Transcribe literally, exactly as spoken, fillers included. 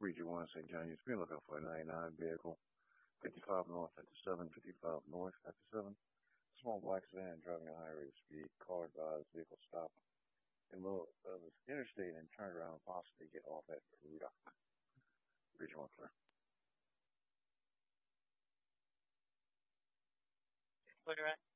Region one, Saint John, you've been looking for a ninety-nine vehicle, fifty-five north, fifty-seven, fifty-five north, fifty-seven. Small black van driving at a high rate of speed. Car advised vehicle stopped in the middle of the interstate and turned around and possibly get off at Rudolph. Region one clear. Clear at